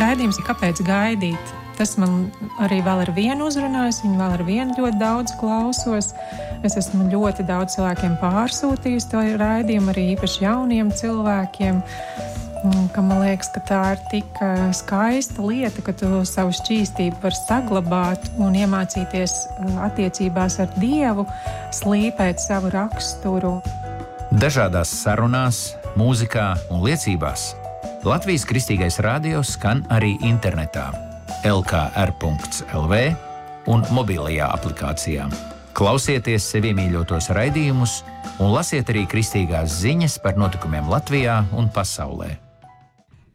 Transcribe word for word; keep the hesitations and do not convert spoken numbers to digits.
Raidījums "Kāpēc gaidīt?" Tas man arī vēl ar vienu uzrunājis, viņu vēl ar vienu ļoti daudz klausos. Es esmu ļoti daudz cilvēkiem pārsūtījusi to raidījumu, arī īpaši jauniem cilvēkiem, ka man liekas, ka tā ir tik skaista lieta, ka tu savu šķīstību var saglabāt un iemācīties attiecībās ar Dievu, slīpēt savu raksturu. Dažādās sarunās, mūzikā un liecībās Latvijas Kristīgais radio skan arī internetā el kā er punkts el vē un mobilajā aplikācijā. Klausieties sevi mīļotos raidījumus un lasiet arī kristīgās ziņas par notikumiem Latvijā un pasaulē.